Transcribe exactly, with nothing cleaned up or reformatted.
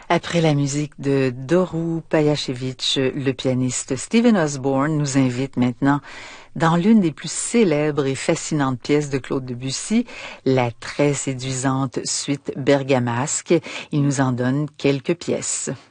Après la musique de Doru Pajachevich, le pianiste Stephen Osborne nous invite maintenant dans l'une des plus célèbres et fascinantes pièces de Claude Debussy, la très séduisante suite bergamasque. Il nous en donne quelques pièces.